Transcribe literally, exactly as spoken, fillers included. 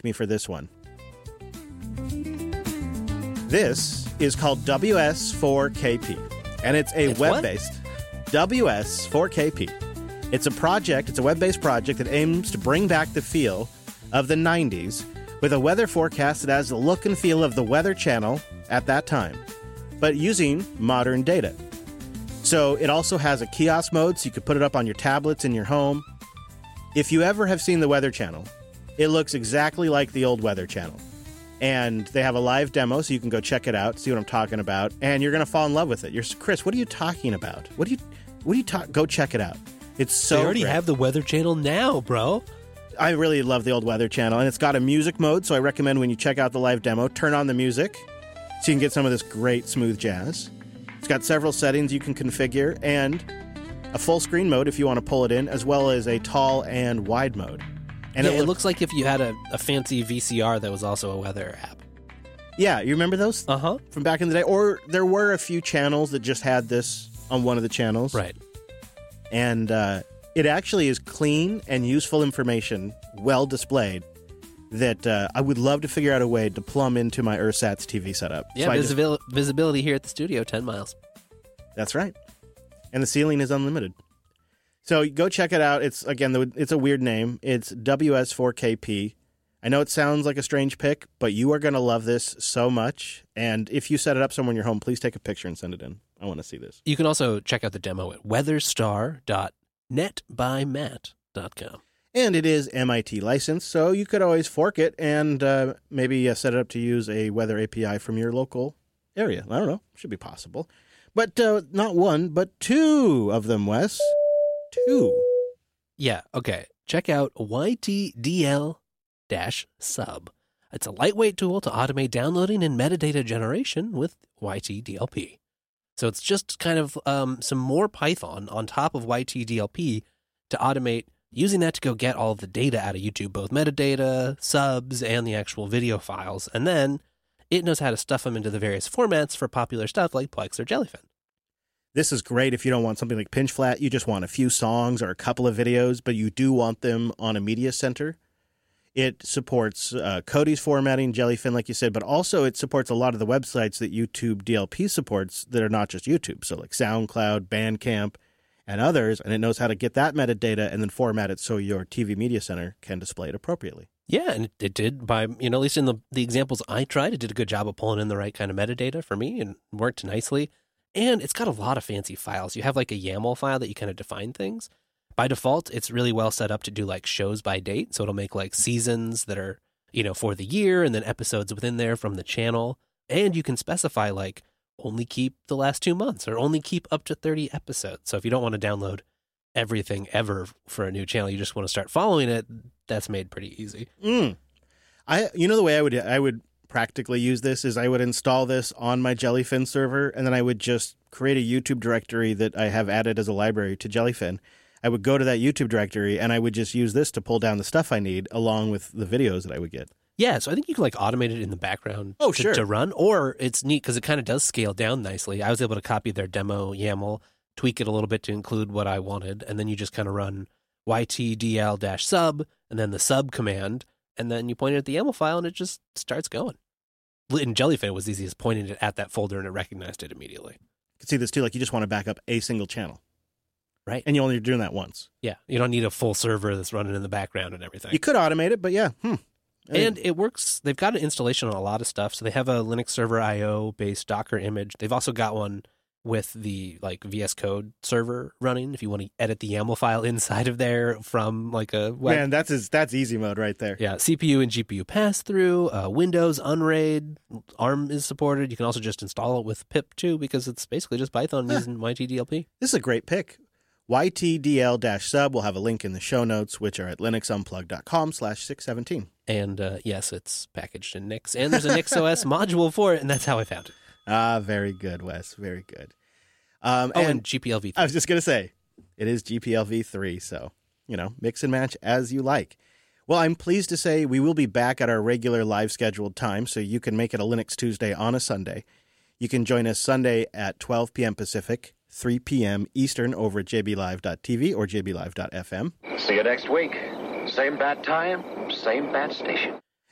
thank me for this one. This is called W S four K P, and it's a It's web-based W S four K P. It's a project, it's a web-based project that aims to bring back the feel of the nineties with a weather forecast that has the look and feel of the Weather Channel at that time, but using modern data. So it also has a kiosk mode, so you could put it up on your tablets in your home. If you ever have seen the Weather Channel, it looks exactly like the old Weather Channel. And they have a live demo, so you can go check it out, see what I'm talking about, and you're going to fall in love with it. You're Chris, what are you talking about? What do you, what do you talk? Go check it out. It's so They already great. have the Weather Channel now, bro. I really love the old Weather Channel, and it's got a music mode, so I recommend when you check out the live demo, turn on the music so you can get some of this great smooth jazz. It's got several settings you can configure, and a full screen mode if you want to pull it in, as well as a tall and wide mode. And yeah, it, it, look- looks like if you had a, a fancy V C R that was also a weather app. Yeah, you remember those Uh-huh. from back in the day? Or there were a few channels that just had this on one of the channels. Right. And uh, it actually is clean and useful information, well displayed, that uh, I would love to figure out a way to plumb into my Ursat's T V setup. Yeah, So I just- visibil- visibility here at the studio, ten miles. That's right. And the ceiling is unlimited. So go check it out. It's, again, the- it's a weird name. It's W S four K P. I know it sounds like a strange pick, but you are going to love this so much. And if you set it up somewhere in your home, please take a picture and send it in. I want to see this. You can also check out the demo at weatherstar dot net by matt dot com. And it is M I T licensed, so you could always fork it and uh, maybe uh, set it up to use a weather A P I from your local area. I don't know. Should be possible. But uh, not one, but two of them, Wes. Two. Yeah, okay. Check out Y T D L sub. It's a lightweight tool to automate downloading and metadata generation with Y T D L P. So it's just kind of um, some more Python on top of Y T D L P to automate using that to go get all of the data out of YouTube, both metadata, subs, and the actual video files. And then it knows how to stuff them into the various formats for popular stuff like Plex or Jellyfin. This is great if you don't want something like Pinch Flat. You just want a few songs or a couple of videos, but you do want them on a media center. It supports uh, Cody's formatting, Jellyfin, like you said, but also it supports a lot of the websites that YouTube D L P supports that are not just YouTube. So like SoundCloud, Bandcamp, and others, and it knows how to get that metadata and then format it so your T V Media Center can display it appropriately. Yeah, and it, it did by, you know, at least in the, the examples I tried, it did a good job of pulling in the right kind of metadata for me and worked nicely. And it's got a lot of fancy files. You have like a YAML file that you kind of define things. By default, it's really well set up to do like shows by date. So it'll make like seasons that are, you know, for the year and then episodes within there from the channel. And you can specify like only keep the last two months or only keep up to thirty episodes. So if you don't want to download everything ever for a new channel, you just want to start following it, that's made pretty easy. Mm. I, you know, the way I would I would practically use this is I would install this on my Jellyfin server, and then I would just create a YouTube directory that I have added as a library to Jellyfin. I would go to that YouTube directory, and I would just use this to pull down the stuff I need along with the videos that I would get. Yeah, so I think you can like automate it in the background Oh, to, sure. to run, or it's neat because it kind of does scale down nicely. I was able to copy their demo YAML, tweak it a little bit to include what I wanted, and then you just kind of run Y T D L sub and then the sub command, and then you point it at the YAML file and it just starts going. In Jellyfin, it was easy as pointing it at that folder and it recognized it immediately. You can see this too, like you just want to back up a single channel. Right. And you're only doing that once. Yeah, you don't need a full server that's running in the background and everything. You could automate it, but yeah. Hmm. I mean, And it works. They've got an installation on a lot of stuff. So they have a Linux Server I O based Docker image. They've also got one with the like V S Code server running. If you want to edit the YAML file inside of there from like a web. man, that's his, that's easy mode right there. Yeah, C P U and G P U pass through. Uh, Windows Unraid, ARM is supported. You can also just install it with pip too because it's basically just Python Huh. using Y T D L P. This is a great pick. Y T D L sub, we'll have a link in the show notes, which are at linuxunplug.com slash 617. And uh, yes, it's packaged in Nix. And there's a NixOS module for it, and that's how I found it. Ah, very good, Wes. Very good. Um, Oh, and, and G P L v three. I was just going to say, it is G P L v three, so, you know, mix and match as you like. Well, I'm pleased to say we will be back at our regular live scheduled time, so you can make it a Linux Tuesday on a Sunday. You can join us Sunday at twelve p.m. Pacific, three p.m. Eastern over at j b live dot t v or j b live dot f m. See you next week. Same bat time, same bat station.